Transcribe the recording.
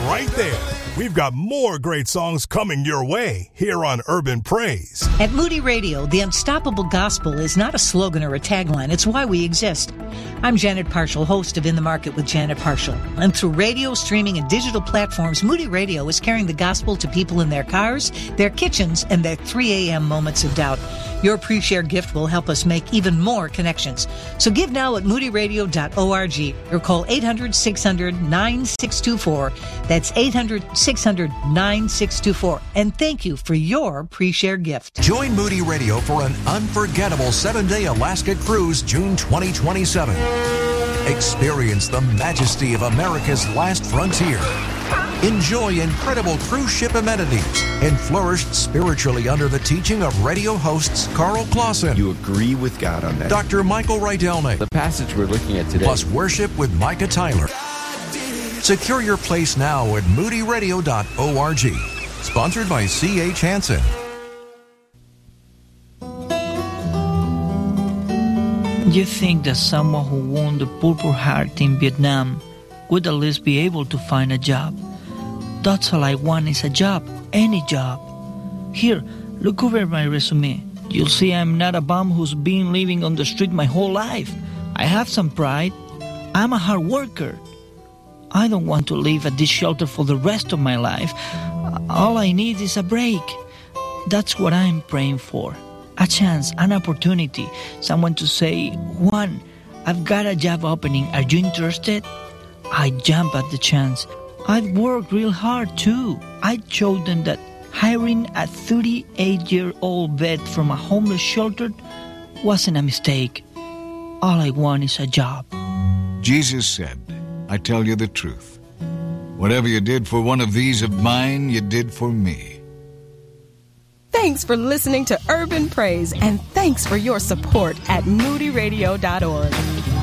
right there. We've got more great songs coming your way here on Urban Praise. At Moody Radio, the unstoppable gospel is not a slogan or a tagline. It's why we exist. I'm Janet Parshall, host of In the Market with Janet Parshall. And through radio, streaming, and digital platforms, Moody Radio is carrying the gospel to people in their cars, their kitchens, and their 3 a.m. moments of doubt. Your pre-share gift will help us make even more connections. So give now at moodyradio.org or call 800-600-9624. That's 800-600-9624. And thank you for your pre-share gift. Join Moody Radio for an unforgettable 7-day Alaska cruise June 2027. Experience the majesty of America's last frontier. Enjoy incredible cruise ship amenities and flourish spiritually under the teaching of radio hosts Carl Clausen. You agree with God on that. Dr. Michael Rydelnik. The passage we're looking at today. Plus worship with Micah Tyler. Secure your place now at moodyradio.org. Sponsored by C.H. Hansen. You think that someone who won the Purple Heart in Vietnam would at least be able to find a job? That's all I want is a job, any job. Here, look over my resume. You'll see I'm not a bum who's been living on the street my whole life. I have some pride. I'm a hard worker. I don't want to live at this shelter for the rest of my life. All I need is a break. That's what I'm praying for. A chance, an opportunity, someone to say, Juan, I've got a job opening. Are you interested? I jump at the chance. I've worked real hard too. I showed them that hiring a 38-year-old vet from a homeless shelter wasn't a mistake. All I want is a job. Jesus said, I tell you the truth. Whatever you did for one of these of mine, you did for me. Thanks for listening to Urban Praise, and thanks for your support at moodyradio.org.